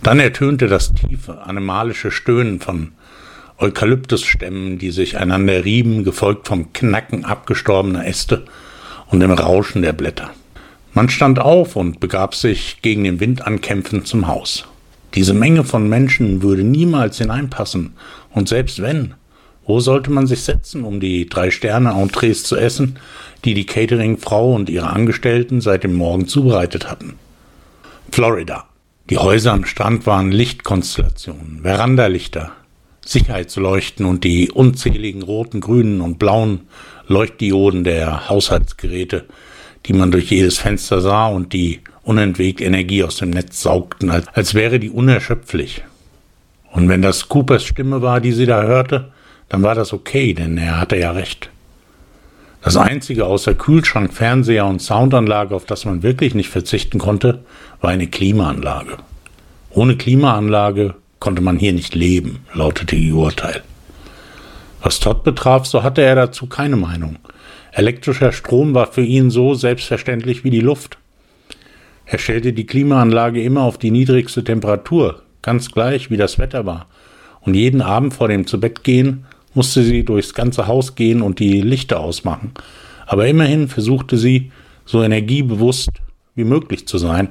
Dann ertönte das tiefe, animalische Stöhnen von Eukalyptusstämmen, die sich einander rieben, gefolgt vom Knacken abgestorbener Äste und dem Rauschen der Blätter. Man stand auf und begab sich gegen den Wind ankämpfend zum Haus. Diese Menge von Menschen würde niemals hineinpassen, und selbst wenn, wo sollte man sich setzen, um die 3-Sterne-Entrees zu essen, die die Catering-Frau und ihre Angestellten seit dem Morgen zubereitet hatten? Florida. Die Häuser am Strand waren Lichtkonstellationen, Verandalichter, Sicherheitsleuchten und die unzähligen roten, grünen und blauen Leuchtdioden der Haushaltsgeräte, die man durch jedes Fenster sah und die unentwegt Energie aus dem Netz saugten, als wäre die unerschöpflich. Und wenn das Coopers Stimme war, die sie da hörte, dann war das okay, denn er hatte ja recht. Das Einzige außer Kühlschrank, Fernseher und Soundanlage, auf das man wirklich nicht verzichten konnte, war eine Klimaanlage. Ohne Klimaanlage konnte man hier nicht leben, lautete ihr Urteil. Was Todd betraf, so hatte er dazu keine Meinung. Elektrischer Strom war für ihn so selbstverständlich wie die Luft. Er stellte die Klimaanlage immer auf die niedrigste Temperatur, ganz gleich wie das Wetter war. Und jeden Abend vor dem Zubettgehen musste sie durchs ganze Haus gehen und die Lichter ausmachen. Aber immerhin versuchte sie, so energiebewusst wie möglich zu sein.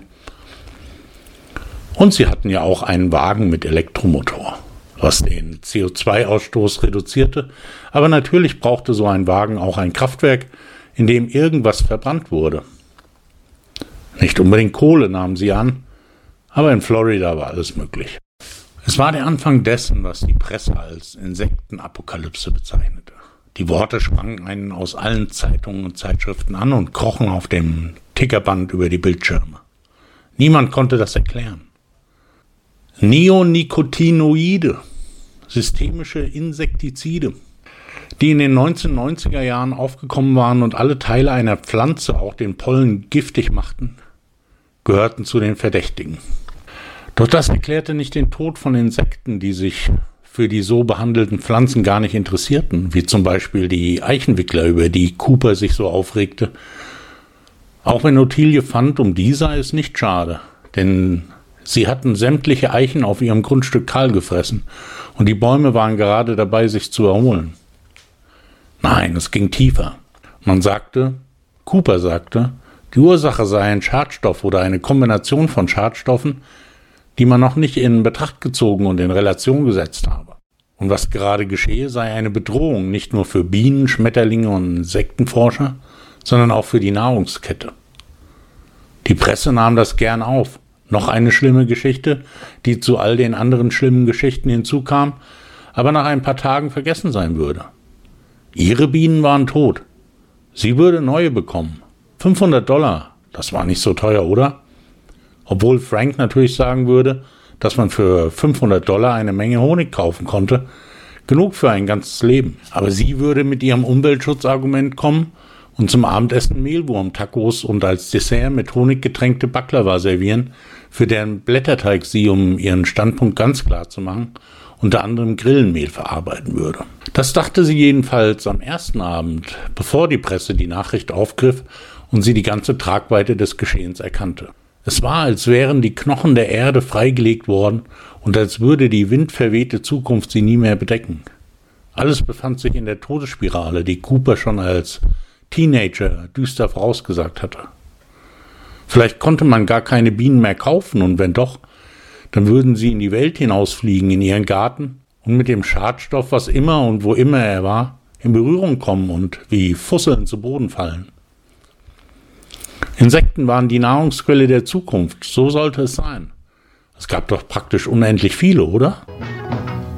Und sie hatten ja auch einen Wagen mit Elektromotor, was den CO2-Ausstoß reduzierte. Aber natürlich brauchte so ein Wagen auch ein Kraftwerk, in dem irgendwas verbrannt wurde. Nicht unbedingt Kohle nahmen sie an, aber in Florida war alles möglich. Es war der Anfang dessen, was die Presse als Insektenapokalypse bezeichnete. Die Worte sprangen einen aus allen Zeitungen und Zeitschriften an und krochen auf dem Tickerband über die Bildschirme. Niemand konnte das erklären. Neonicotinoide, systemische Insektizide, die in den 1990er Jahren aufgekommen waren und alle Teile einer Pflanze, auch den Pollen, giftig machten, gehörten zu den Verdächtigen. Doch das erklärte nicht den Tod von Insekten, die sich für die so behandelten Pflanzen gar nicht interessierten, wie zum Beispiel die Eichenwickler, über die Cooper sich so aufregte. Auch wenn Ottilie fand, um die sei es nicht schade, denn sie hatten sämtliche Eichen auf ihrem Grundstück kahl gefressen und die Bäume waren gerade dabei, sich zu erholen. Nein, es ging tiefer. Cooper sagte, die Ursache sei ein Schadstoff oder eine Kombination von Schadstoffen, die man noch nicht in Betracht gezogen und in Relation gesetzt habe. Und was gerade geschehe, sei eine Bedrohung nicht nur für Bienen, Schmetterlinge und Insektenforscher, sondern auch für die Nahrungskette. Die Presse nahm das gern auf. Noch eine schlimme Geschichte, die zu all den anderen schlimmen Geschichten hinzukam, aber nach ein paar Tagen vergessen sein würde. Ihre Bienen waren tot. Sie würde neue bekommen. $500, das war nicht so teuer, oder? Obwohl Frank natürlich sagen würde, dass man für $500 eine Menge Honig kaufen konnte, genug für ein ganzes Leben. Aber sie würde mit ihrem Umweltschutzargument kommen und zum Abendessen Mehlwurm-Tacos und als Dessert mit Honig getränkte Baklava servieren, für deren Blätterteig sie, um ihren Standpunkt ganz klar zu machen, unter anderem Grillenmehl verarbeiten würde. Das dachte sie jedenfalls am ersten Abend, bevor die Presse die Nachricht aufgriff und sie die ganze Tragweite des Geschehens erkannte. Es war, als wären die Knochen der Erde freigelegt worden und als würde die windverwehte Zukunft sie nie mehr bedecken. Alles befand sich in der Todesspirale, die Cooper schon als Teenager düster vorausgesagt hatte. Vielleicht konnte man gar keine Bienen mehr kaufen und wenn doch, dann würden sie in die Welt hinausfliegen, in ihren Garten und mit dem Schadstoff, was immer und wo immer er war, in Berührung kommen und wie Fusseln zu Boden fallen. Insekten waren die Nahrungsquelle der Zukunft, so sollte es sein. Es gab doch praktisch unendlich viele, oder?